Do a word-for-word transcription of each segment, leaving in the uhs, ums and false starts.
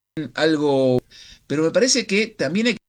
algo, pero me parece que también hay que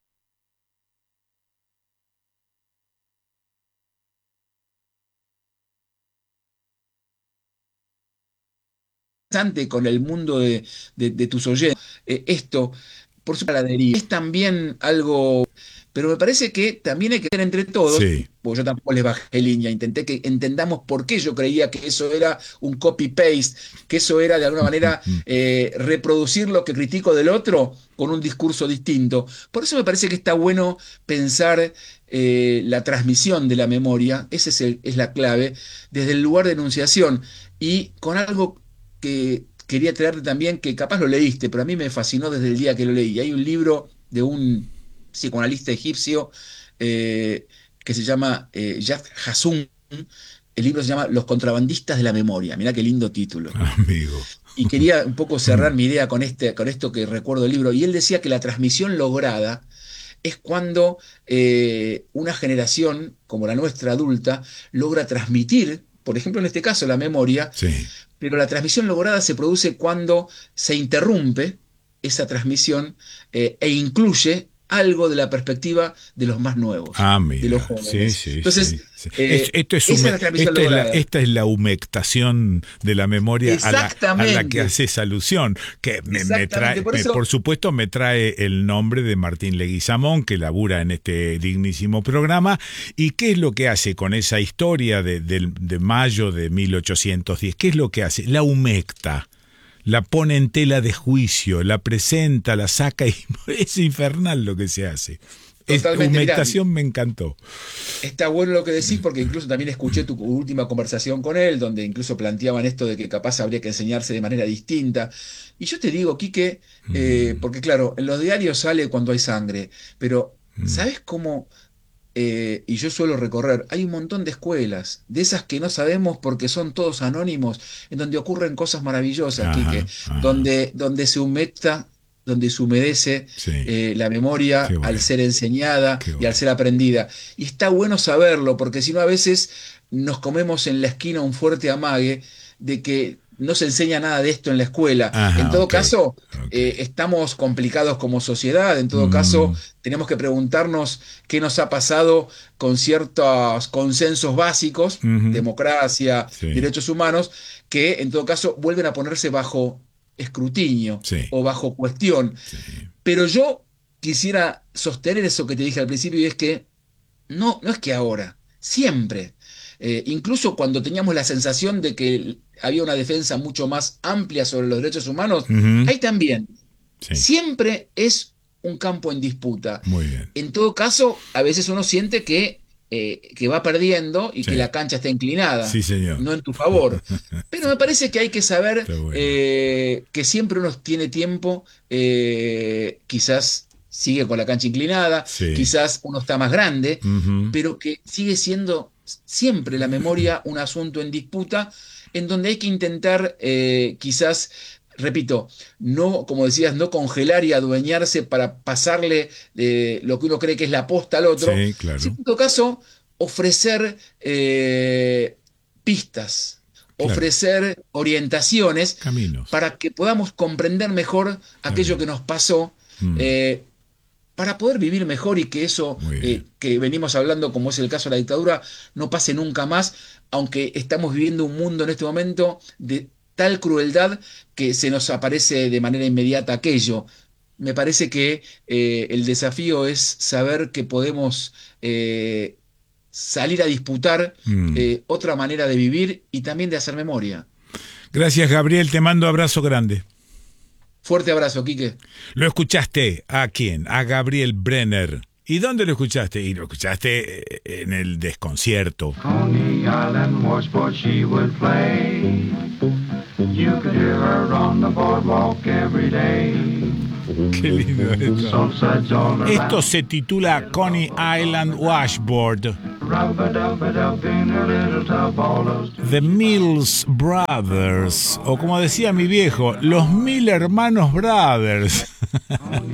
ser interesante con el mundo de, de- de tus oyentes. Eh, esto, por supuesto, la deriva, es también algo, pero me parece que también hay que ser entre todos, Sí. porque yo tampoco les bajé línea, intenté que entendamos por qué yo creía que eso era un copy-paste, que eso era de alguna manera eh, reproducir lo que critico del otro con un discurso distinto. Por eso me parece que está bueno pensar eh, la transmisión de la memoria, esa es, el- es la clave, desde el lugar de enunciación y con algo que quería traerte también, que capaz lo leíste, pero a mí me fascinó desde el día que lo leí. Hay un libro de un psicoanalista egipcio eh, que se llama eh, Yad Hassun. El libro se llama Los contrabandistas de la memoria. Mirá qué lindo título. Amigo. Y quería un poco cerrar mi idea con, este, con esto que recuerdo del libro. Y él decía que la transmisión lograda es cuando eh, una generación como la nuestra adulta logra transmitir, por ejemplo en este caso la memoria, Sí. pero la transmisión lograda se produce cuando se interrumpe esa transmisión eh, e incluye algo de la perspectiva de los más nuevos, Ah, de los mira, sí, jóvenes. sí, Entonces, sí. sí. Es- eh, esto es esa es hume- la transmisión esta es la, lograda. esta es la humectación de la memoria a la, a la que Exactamente, haces alusión, que me, me exactamente. trae, Por me- eso, por supuesto me trae el nombre de Martín Leguizamón, que labura en este dignísimo programa. ¿Y qué es lo que hace con esa historia de, del- de mayo de mil ochocientos diez? ¿Qué es lo que hace? La humecta. La pone en tela de juicio, la presenta, la saca y es infernal lo que se hace. Es, totalmente, mirá, humectación me encantó. está bueno lo que decís porque incluso también escuché tu última conversación con él, donde incluso planteaban esto de que capaz habría que enseñarse de manera distinta. Y yo te digo, Quique, eh, Mm, porque claro, en los diarios sale cuando hay sangre, pero mm. ¿sabes cómo? Eh, y yo suelo recorrer, hay un montón de escuelas, de esas que no sabemos porque son todos anónimos, en donde ocurren cosas maravillosas, Quique, Ajá, ajá. donde, donde se humecta, donde se humedece Sí, eh, la memoria qué al bueno, ser enseñada qué y al bueno. ser aprendida. Y está bueno saberlo, porque si no a veces nos comemos en la esquina un fuerte amague de que no se enseña nada de esto en la escuela. En Ajá, todo ok, caso, ok. eh, estamos complicados como sociedad, en todo caso, Mm, tenemos que preguntarnos qué nos ha pasado con ciertos consensos básicos, ujú, democracia, sí, derechos humanos, que en todo caso vuelven a ponerse bajo escrutinio sí, o bajo cuestión. sí, Pero yo quisiera sostener eso que te dije al principio y es que no, no es que ahora, siempre. Eh, incluso cuando teníamos la sensación de que había una defensa mucho más amplia sobre los derechos humanos, ujú, hay también sí, siempre es un campo en disputa. muy bien. En todo caso, a veces uno siente que, eh, que va perdiendo y que Sí, la cancha está inclinada, sí, señor. no en tu favor. Pero Sí, me parece que hay que saber está bueno. eh, que siempre uno tiene tiempo, eh, quizás sigue con la cancha inclinada, Sí, quizás uno está más grande, ujú, pero que sigue siendo siempre la memoria un asunto en disputa en donde hay que intentar eh, quizás, repito, no, como decías, no congelar y adueñarse para pasarle eh, lo que uno cree que es la posta al otro, sí, sino claro, en todo caso ofrecer eh, pistas, claro. ofrecer orientaciones Caminos, para que podamos comprender mejor está aquello bien. que nos pasó. Mm, eh, para poder vivir mejor y que eso muy eh, bien. que venimos hablando, como es el caso de la dictadura, no pase nunca más, aunque estamos viviendo un mundo en este momento de tal crueldad que se nos aparece de manera inmediata aquello. Me parece que eh, el desafío es saber que podemos eh, salir a disputar Mm. eh, otra manera de vivir y también de hacer memoria. Gracias, Gabriel, te mando abrazo grande. Fuerte abrazo, Quique. ¿Lo escuchaste a quién? A Gabriel Brenner. ¿Y dónde lo escuchaste? Y lo escuchaste eh, en el desconcierto. Coney Island washboard she would play. You could hear her on the boardwalk every day. Qué lindo esto. Soft sides all Esto around. se titula Coney Island Washboard. Rub-a-dub-a-dub in her little tub, all those The Mills Brothers. O como decía mi viejo, los Mil Hermanos Brothers.